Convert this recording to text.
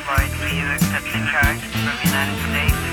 Boyd, do you accept the charge from United States?